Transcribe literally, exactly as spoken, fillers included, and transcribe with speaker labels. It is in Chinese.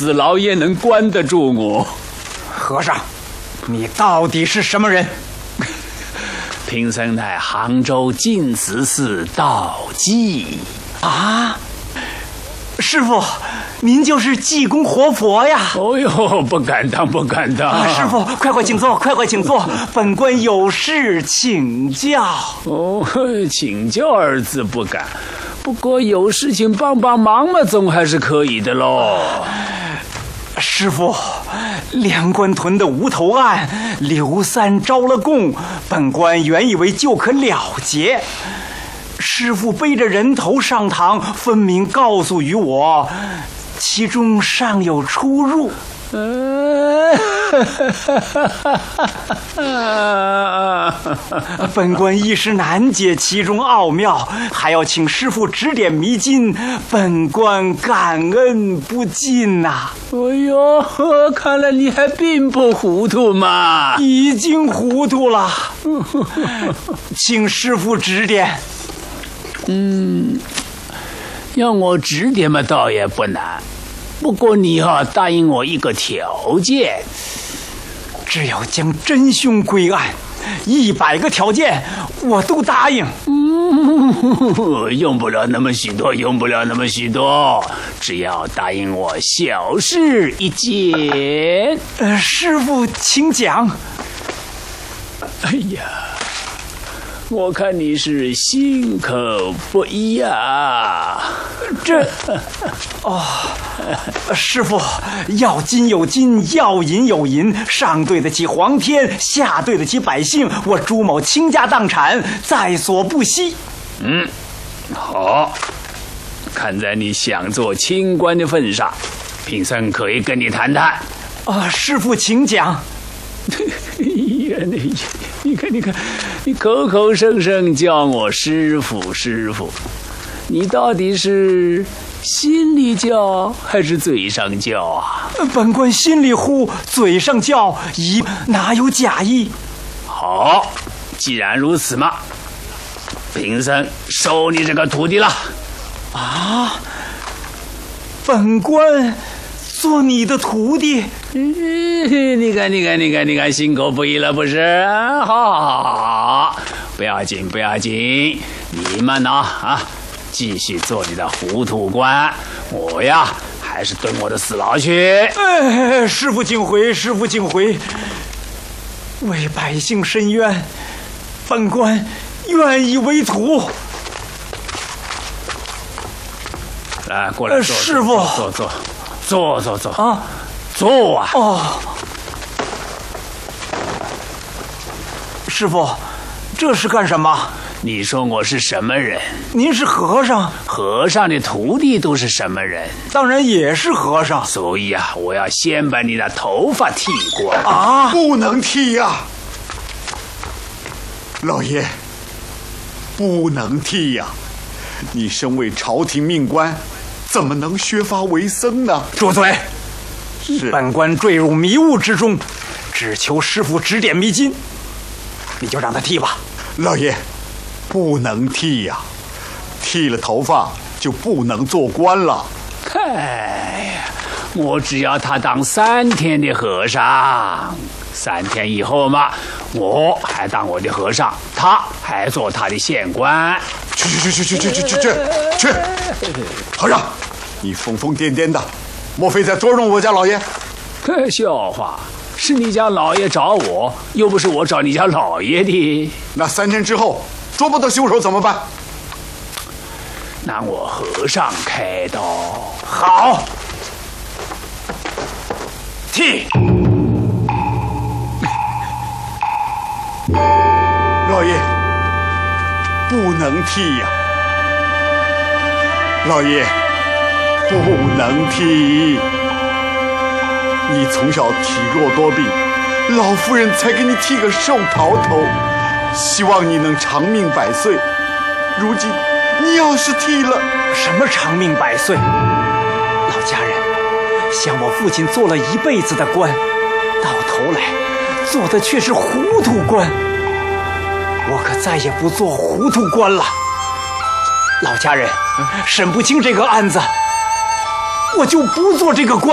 Speaker 1: 死老爷能关得住我。
Speaker 2: 和尚，你到底是什么人？
Speaker 1: 贫僧乃杭州净慈寺道济。
Speaker 2: 啊，师傅，您就是济公活佛呀！
Speaker 1: 哦呦，不敢当，不敢当！
Speaker 2: 啊、师傅，快快请坐，快快请坐，本官有事请教。
Speaker 1: 哦，请教二字不敢，不过有事情帮帮忙嘛，总还是可以的喽。
Speaker 2: 师傅，梁官屯的无头案，刘三招了供，本官原以为就可了结。师傅背着人头上堂，分明告诉于我，其中尚有出入。本官一时难解其中奥妙，还要请师傅指点迷津，本官感恩不尽呐、啊。
Speaker 1: 哎呦，看来你还并不糊涂嘛！
Speaker 2: 已经糊涂了，请师傅指点。
Speaker 1: 嗯，要我指点嘛，倒也不难。不过你啊，答应我一个条件，
Speaker 2: 只要将真凶归案，一百个条件我都答应。
Speaker 1: 嗯，用不了那么许多，用不了那么许多，只要答应我小事一件。
Speaker 2: 呃，师父请讲。
Speaker 1: 哎呀，我看你是心口不一啊。
Speaker 2: 这，哦，师父，要金有金，要银有银，上对得起皇天，下对得起百姓，我朱某倾家荡产，在所不惜。
Speaker 1: 嗯，好，看在你想做清官的份上，贫僧可以跟你谈谈。
Speaker 2: 啊，师父请讲。
Speaker 1: 你看，你看，你口口声声叫我师父师父，你到底是心里叫还是嘴上叫啊？
Speaker 2: 本官心里呼，嘴上叫，一哪有假意？
Speaker 1: 好，既然如此嘛，贫僧收你这个徒弟了。
Speaker 2: 啊，本官做你的徒弟？
Speaker 1: 嗯，你看，你看，你看，你看，心口不一了不是？好，好，好，好，不要紧，不要紧，你们呢啊，继续做你的糊涂官，我呀还是蹲我的死牢去。
Speaker 2: 哎，师父请回，师父请回。为百姓伸冤，本官愿意为徒。
Speaker 1: 来，过来坐，
Speaker 2: 师父，
Speaker 1: 坐坐坐坐坐
Speaker 2: 啊，
Speaker 1: 坐啊！
Speaker 2: 哦，师父，这是干什么？
Speaker 1: 你说我是什么人？
Speaker 2: 您是和尚，
Speaker 1: 和尚的徒弟都是什么人？
Speaker 2: 当然也是和尚。
Speaker 1: 所以啊，我要先把你的头发剃光
Speaker 2: 啊！
Speaker 3: 不能剃呀、啊，老爷，不能剃呀、啊！你身为朝廷命官，怎么能削发为僧呢？
Speaker 2: 住嘴！
Speaker 3: 是
Speaker 2: 本官坠入迷雾之中，只求师父指点迷津。你就让他剃吧。
Speaker 3: 老爷，不能剃呀、啊，剃了头发就不能做官了。
Speaker 1: 哎呀，我只要他当三天的和尚，三天以后嘛，我还当我的和尚，他还做他的县官。
Speaker 3: 去去去去去去去去去！和尚，你疯疯癫癫的，莫非在捉弄我家老爷？
Speaker 1: 笑话，是你家老爷找我，又不是我找你家老爷的。
Speaker 3: 那三天之后捉不到凶手怎么办？
Speaker 1: 那我和尚开刀。
Speaker 2: 好，剃。
Speaker 3: 老爷，不能剃呀、啊！老爷，不能剃。你从小体弱多病，老夫人才给你剃个寿桃头，希望你能长命百岁。如今你要是剃了，
Speaker 2: 什么长命百岁？老家人，想我父亲做了一辈子的官，到头来做的却是糊涂官。我可再也不做糊涂官了。老家人，审不清这个案子，我就不做这个官。